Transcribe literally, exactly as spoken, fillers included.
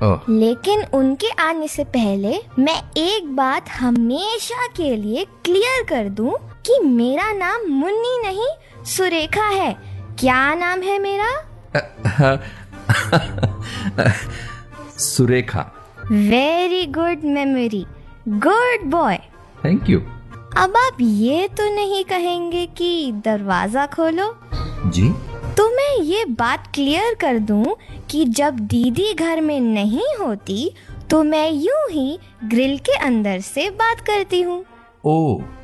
ओह। लेकिन उनके आने से पहले मैं एक बात हमेशा के लिए क्लियर कर दूं कि मेरा नाम मुन्नी नहीं सुरेखा है। क्या नाम है मेरा? Surekha. Very good memory, good boy. Thank you. अब आप ये तो नहीं कहेंगे कि दरवाजा खोलो? जी? तो मैं ये बात क्लियर कर दूं कि जब दीदी घर में नहीं होती तो मैं यूं ही ग्रिल के अंदर से बात करती हूँ। ओह।